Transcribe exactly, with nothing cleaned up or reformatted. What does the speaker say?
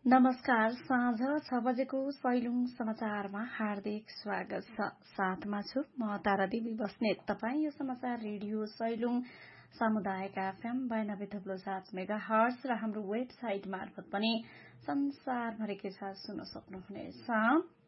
नमस्कार। साँझ छ बजेको सैलुङ समाचारमा हार्दिक स्वागत छ। साथमा छु म तारा देवी बस्नेत। तपाई यो समाचार रेडियो सैलुङ सामुदायिक एफएम बयानब्बे थप्लो सात मेगा हर्स र हाम्रो वेबसाइट मार्फत पनि संसारभरिकै साथ सुन्न सक्नुहुनेछ।